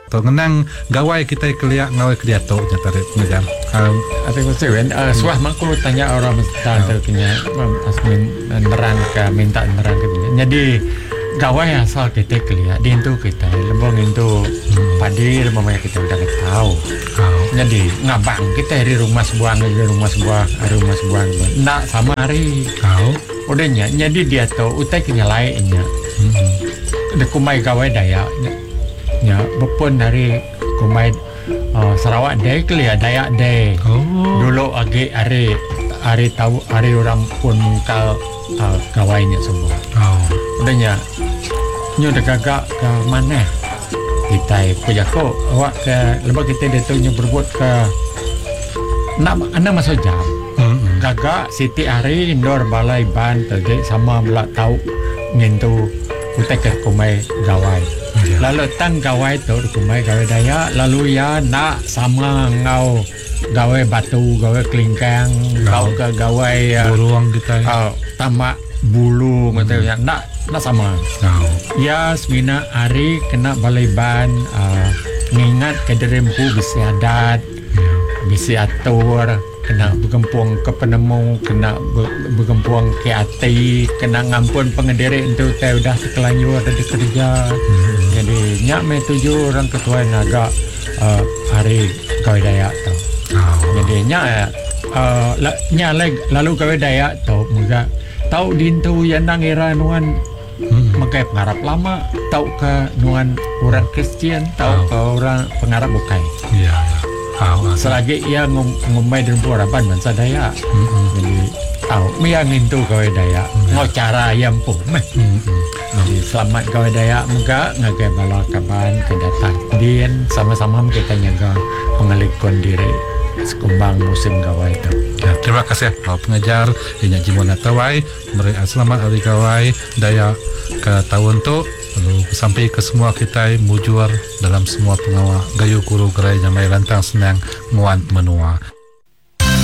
to ngenang gawai kita keliak ngawai kediato nya tarik pengajar. Ate ko sewen suah makku tanya orang mesta terkenya asmin nerang ke minta nerang ke dia. Jadi gawai asal kita keliak di itu kita lembong itu padi memang kita udah tahu. Jadi ngabang kita dari rumah sebuah ndak sama hari. Udahnya jadi dia tahu utai kenyalainnya. Kumai gawai daya nya bepun dari kumai Sarawak deh kelia Dayak deh. Dulu agi hari tahu hari orang pun mungkal gawainya semua. Udahnya nyu udah gagak ke mana kita pejako awak ke lebih kita detunya berbuat ke nak anda masuk jam gagak Siti hari indoor balai ban tadi sama belak tahu ngintu utek ke kumai gawai. Lalu tang gawai tu kumai gawai daya lalu ya nak sama ngau gawai batu gawai kelingkang kau ke gawai buruang kita tamak bulu macam nak sama. Ya semina hari kena balai ban ngingat kederempu bisi adat bisi atur kena bergempuang ke penemu kena bergempuang ke hati kena ngampun pengendiri itu teh udah sekelanjur ada di kerja. Jadi nyak me 7 orang ketua naga hari kawai Dayak tu. Jadi nyak lalu kawai Dayak tu muga tahu dintu yang nang era nuan makai pengarap lama tahu ke nuan orang Kristian tahu ke orang pengarap bukai. Selagi ia ngumai dan harapan bangsa Dayak. Jadi tahu yang itu kawai Dayak mau cara yang pun jadi selamat kawai Dayak muka ngagai bala kaban kedatang din sama-sama kita nyaga pengalikon diri sekumbang musim gawai itu. Terima kasih Pak Pengajar Inyak Jimona Tawai. Selamat hari gawai Dayak ke tahun tu. Lalu sampai ke semua kita mujur dalam semua pengawal gayu guru gerai nyamai lantang senang muan menua.